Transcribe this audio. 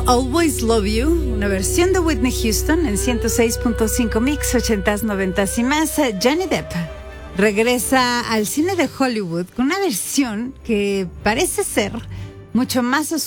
Always Love You, una versión de Whitney Houston en 106.5 Mix, 80s, 90s y más. Johnny Depp regresa al cine de Hollywood con una versión que parece ser mucho más oscura